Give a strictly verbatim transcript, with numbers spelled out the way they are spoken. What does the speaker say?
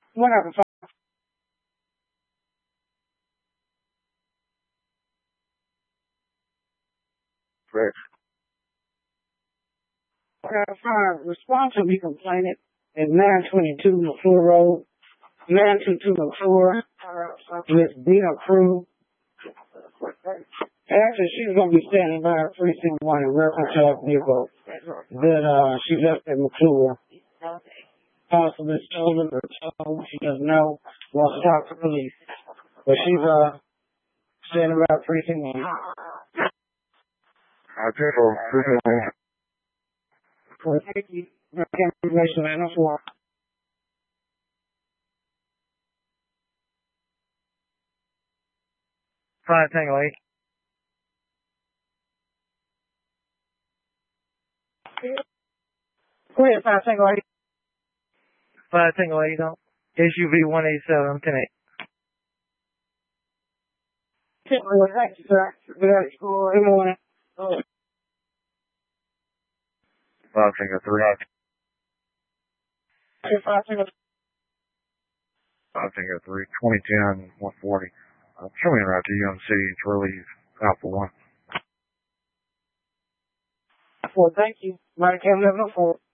Whatever. Correct. Uh, fire responsibly complaining at nine twenty-two McClure Road, nine twenty-two McClure, uh, with Dina Crew. Actually, she's going to be standing by her precinct one in reference to that vehicle that uh, she left at McClure. Possibly stolen or told. She doesn't know. Wants to talk to police. But she's uh, standing by her precinct one. Okay, for precinct one. Well, thank you. Information nine oh four. Five Tango eight. Go ahead, five Tango eight. Five Tango eight. S U V one eighty-seven. ten eight. Thank you, sir. Good morning. Five Tango three. Five Tango. Five Tango three. Twenty ten one forty. Uh, show me around to U M C to relieve Alpha one. Well, thank you. Mike, eleven oh four.